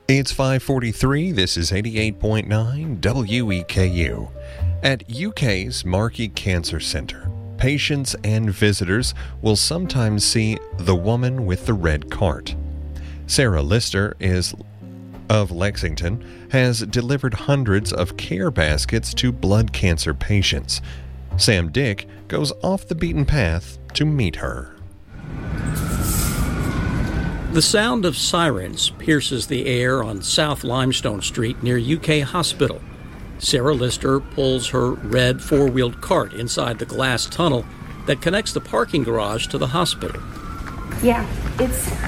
It's 5:43. This is 88.9 WEKU. At UK's Markey Cancer Centre, patients and visitors will sometimes see the woman with the red cart. Sarah Lister of Lexington has delivered hundreds of care baskets to blood cancer patients. Sam Dick goes off the beaten path to meet her. The sound of sirens pierces the air on South Limestone Street near UK Hospital. Sarah Lister pulls her red four-wheeled cart inside the glass tunnel that connects the parking garage to the hospital. Yeah, it's